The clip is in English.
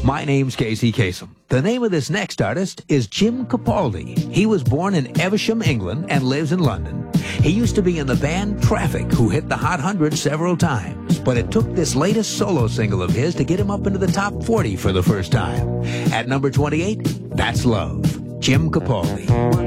My name's Casey Kasem. The name of this next artist is Jim Capaldi. He was born in Evesham, England, and lives in London. He used to be in the band Traffic, who hit the Hot 100 several times, but it took this latest solo single of his to get him up into the top 40 for the first time. At number 28, That's Love, Jim Capaldi.